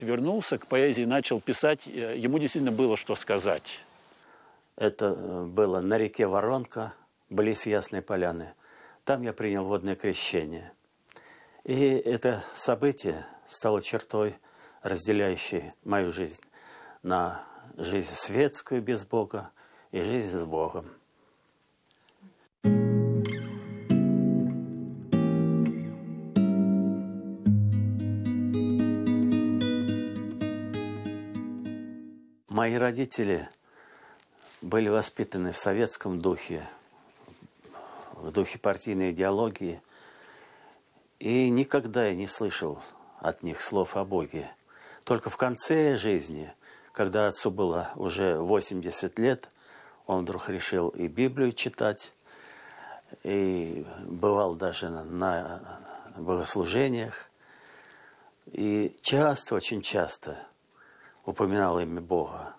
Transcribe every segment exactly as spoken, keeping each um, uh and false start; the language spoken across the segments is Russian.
Вернулся к поэзии, начал писать, ему действительно было что сказать. Это было на реке Воронка, близ Ясной Поляны. Там я принял водное крещение. И это событие стало чертой, разделяющей мою жизнь на жизнь светскую без Бога и жизнь с Богом. Мои родители были воспитаны в советском духе, в духе партийной идеологии, и никогда я не слышал от них слов о Боге. Только в конце жизни, когда отцу было уже восемьдесят лет, он вдруг решил и Библию читать, и бывал даже на богослужениях, и часто, очень часто упоминал имя Бога.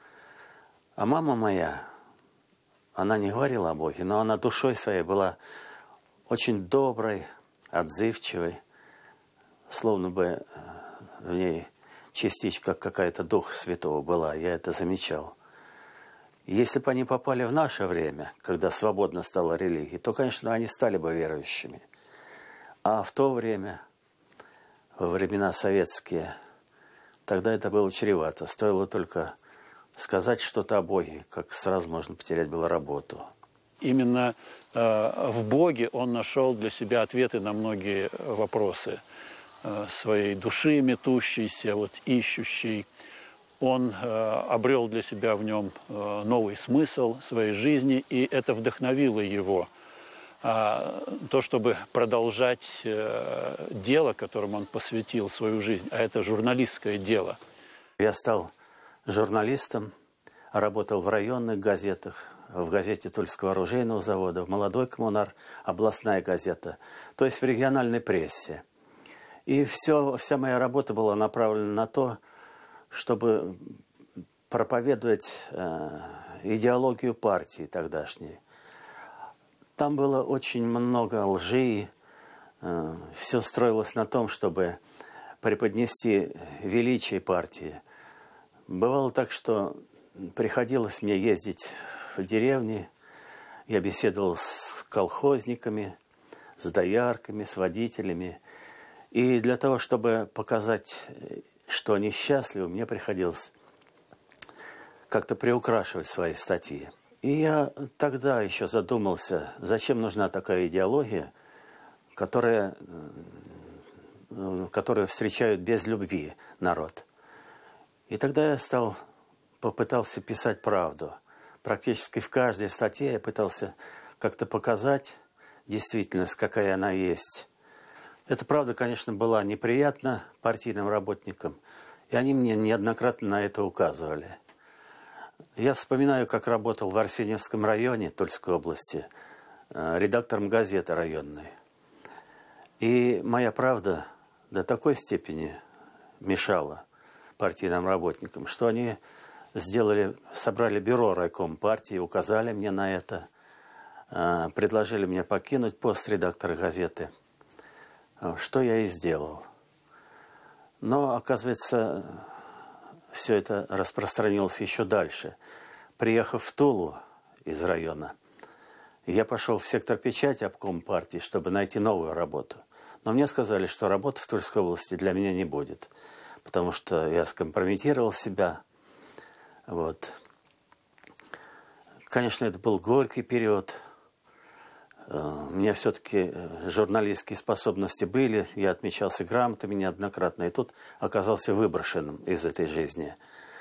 А мама моя, она не говорила о Боге, но она душой своей была очень доброй, отзывчивой, словно бы в ней частичка какая-то Духа Святого была, я это замечал. Если бы они попали в наше время, когда свободно стала религия, то, конечно, они стали бы верующими. А в то время, во времена советские, тогда это было чревато. Стоило только сказать что-то о Боге, как сразу можно потерять было работу. Именно э, в Боге он нашел для себя ответы на многие вопросы э, своей души метущейся, вот, ищущей. Он э, обрел для себя в нем э, новый смысл своей жизни, и это вдохновило его. А, то, чтобы продолжать э, дело, которому он посвятил свою жизнь, а это журналистское дело. Я стал журналистом, работал в районных газетах, в газете Тульского оружейного завода, в «Молодой коммунар», областная газета, то есть в региональной прессе. И все, вся моя работа была направлена на то, чтобы проповедовать э, идеологию партии тогдашней. Там было очень много лжи, э, все строилось на том, чтобы преподнести величие партии. Бывало так, что приходилось мне ездить в деревни, я беседовал с колхозниками, с доярками, с водителями. И для того, чтобы показать, что они счастливы, мне приходилось как-то приукрашивать свои статьи. И я тогда еще задумался, зачем нужна такая идеология, которая, которую встречают без любви народ. И тогда я стал, попытался писать правду. Практически в каждой статье я пытался как-то показать действительность, какая она есть. Эта правда, конечно, была неприятна партийным работникам, и они мне неоднократно на это указывали. Я вспоминаю, как работал в Арсеньевском районе Тульской области редактором газеты районной. И моя правда до такой степени мешала партийным работникам, что они сделали, собрали бюро райком партии, указали мне на это, предложили мне покинуть пост редактора газеты, что я и сделал. Но, оказывается, все это распространилось еще дальше. Приехав в Тулу из района, я пошел в сектор печати обком партии, чтобы найти новую работу. Но мне сказали, что работы в Тульской области для меня не будет, потому что я скомпрометировал себя. Вот. Конечно, это был горький период. У меня все-таки журналистские способности были, я отмечался грамотами неоднократно, и тут оказался выброшенным из этой жизни.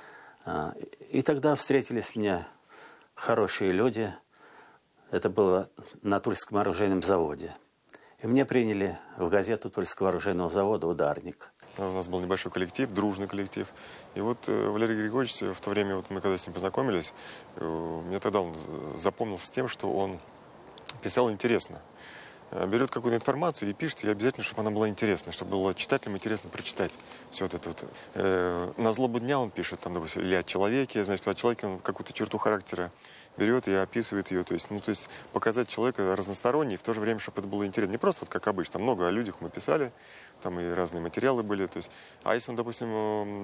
И тогда встретились мне хорошие люди. Это было на Тульском оружейном заводе. И меня приняли в газету Тульского оружейного завода «Ударник». У нас был небольшой коллектив, дружный коллектив. И вот Валерий Григорьевич, в то время, вот мы когда с ним познакомились, мне тогда он запомнился тем, что он писал интересно. берет какую-то информацию и пишет, и обязательно, чтобы она была интересна, чтобы было читателям интересно прочитать все вот это вот. Э, на злобу дня он пишет, там, допустим, или о человеке, значит, о человеке он какую-то черту характера берет и описывает ее. То есть, ну, то есть показать человека разносторонний, в то же время, чтобы это было интересно. Не просто вот как обычно, там много о людях мы писали, там и разные материалы были. То есть, а если он, допустим,